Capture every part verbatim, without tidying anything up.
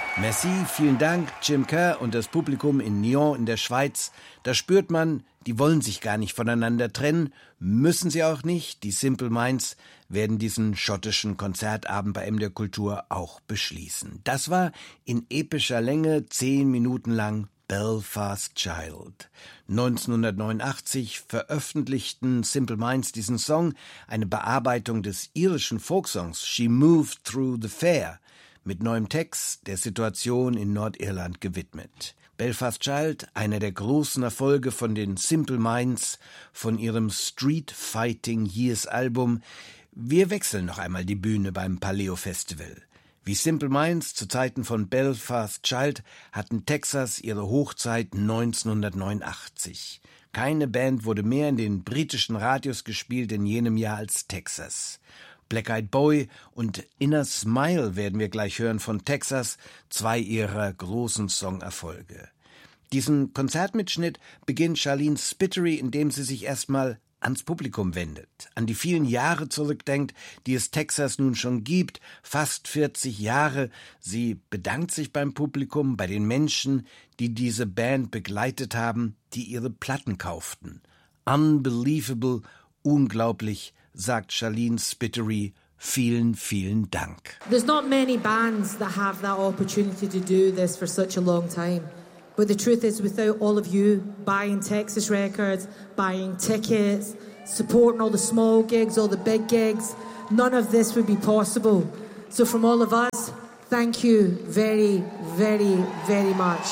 Merci, vielen Dank, Jim Kerr und das Publikum in Nyon in der Schweiz. Da spürt man, die wollen sich gar nicht voneinander trennen, müssen sie auch nicht. Die Simple Minds werden diesen schottischen Konzertabend bei M D R Kultur auch beschließen. Das war in epischer Länge zehn Minuten lang Belfast Child. neunzehnhundertneunundachtzig veröffentlichten Simple Minds diesen Song, eine Bearbeitung des irischen Folksongs She Moved Through the Fair, mit neuem Text der Situation in Nordirland gewidmet. Belfast Child, einer der großen Erfolge von den Simple Minds, von ihrem Street Fighting Years Album. Wir wechseln noch einmal die Bühne beim Paleo Festival. Wie Simple Minds zu Zeiten von Belfast Child hatten Texas ihre Hochzeit neunzehnhundertneunundachtzig. Keine Band wurde mehr in den britischen Radios gespielt in jenem Jahr als Texas. Black Eyed Boy und Inner Smile werden wir gleich hören von Texas, zwei ihrer großen Songerfolge. Diesen Konzertmitschnitt beginnt Charlene Spiteri, indem sie sich erstmal ans Publikum wendet, an die vielen Jahre zurückdenkt, die es Texas nun schon gibt, fast vierzig Jahre. Sie bedankt sich beim Publikum, bei den Menschen, die diese Band begleitet haben, die ihre Platten kauften. Unbelievable, unglaublich, sagt Charlene Spiteri. Vielen, vielen Dank. There's not many bands that have that opportunity to do this for such a long time. But the truth is, without all of you buying Texas records, buying tickets, supporting all the small gigs, all the big gigs, none of this would be possible. So from all of us, thank you very, very, very much.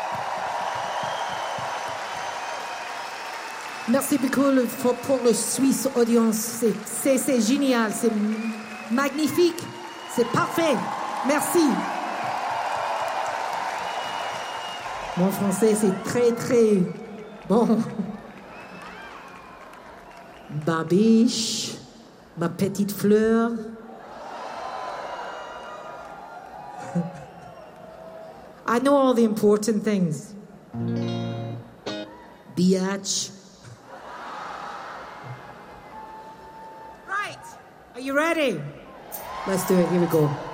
Merci beaucoup pour, pour le Suisse audience. C'est, c'est, c'est génial, c'est magnifique, c'est parfait. Merci. Mon français, c'est très, très bon. Babiche, ma petite fleur. I know all the important things. Biatch. Right, are you ready? Let's do it, here we go.